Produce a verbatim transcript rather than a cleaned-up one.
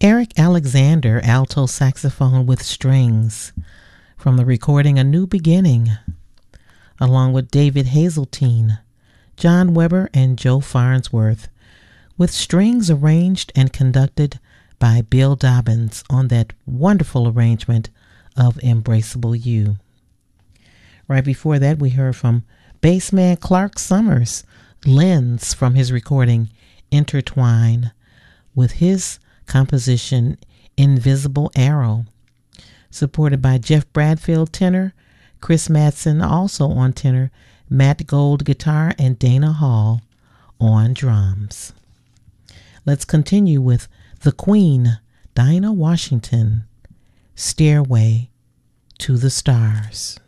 Eric Alexander, alto saxophone with strings, from the recording A New Beginning, along with David Hazeltine, John Weber, and Joe Farnsworth, with strings arranged and conducted by Bill Dobbins on that wonderful arrangement of Embraceable You. Right before that, we heard from bassman Clark Summers, Lens, from his recording Intertwine, with his composition Invisible Arrow, supported by Jeff Bradfield tenor, Chris Madsen also on tenor, Matt Gold guitar, and Dana Hall on drums. Let's continue with the Queen, Dinah Washington, Stairway to the Stars.